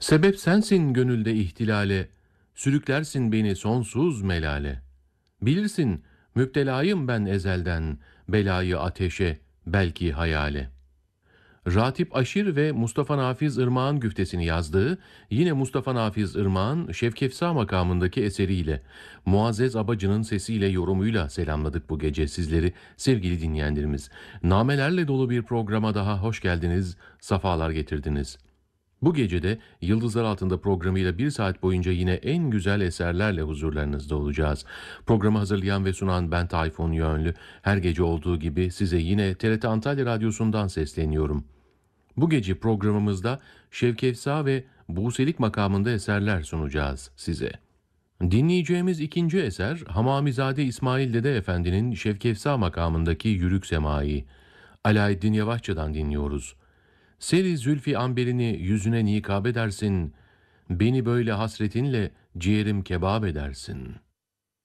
Sebep sensin gönülde ihtilale, sürüklersin beni sonsuz melale. Bilirsin müptelayım ben ezelden, belayı ateşe, belki hayale. Ratip Aşir ve Mustafa Nafiz Irmak'ın güftesini yazdığı, yine Mustafa Nafiz Irmak'ın Şevkefsa makamındaki eseriyle, Muazzez Abacı'nın sesiyle, yorumuyla selamladık bu gece sizleri sevgili dinleyenlerimiz. Namelerle dolu bir programa daha hoş geldiniz, safalar getirdiniz. Bu gecede Yıldızlar Altında programıyla bir saat boyunca yine en güzel eserlerle huzurlarınızda olacağız. Programı hazırlayan ve sunan ben Tayfun Yönlü. Her gece olduğu gibi size yine TRT Antalya Radyosu'ndan sesleniyorum. Bu gece programımızda Şevkefsa ve Buselik makamında eserler sunacağız size. Dinleyeceğimiz ikinci eser Hamamizade İsmail Dede Efendi'nin Şevkefsa makamındaki Yürük Semai. Alaeddin Yavaşçı'dan dinliyoruz. Seri zülfi amberini yüzüne nikab edersin, beni böyle hasretinle ciğerim kebap edersin.''